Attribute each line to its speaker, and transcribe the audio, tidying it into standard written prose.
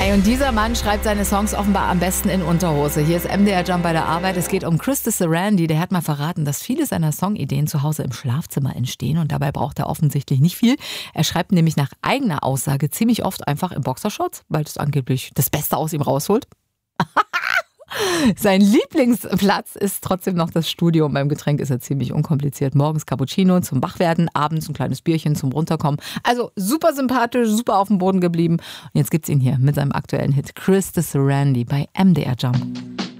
Speaker 1: Ey, und dieser Mann schreibt seine Songs offenbar am besten in Unterhose. Hier ist MDR Jump bei der Arbeit. Es geht um Christus Randy. Der hat mal verraten, dass viele seiner Songideen zu Hause im Schlafzimmer entstehen. Und dabei braucht er offensichtlich nicht viel. Er schreibt nämlich nach eigener Aussage ziemlich oft einfach im Boxershorts, weil es angeblich das Beste aus ihm rausholt. Sein Lieblingsplatz ist trotzdem noch das Studio. Und beim Getränk ist er ziemlich unkompliziert. Morgens Cappuccino zum Wachwerden, abends ein kleines Bierchen zum Runterkommen. Also super sympathisch, super auf dem Boden geblieben. Und jetzt gibt's ihn hier mit seinem aktuellen Hit Christus Randy bei MDR Jump.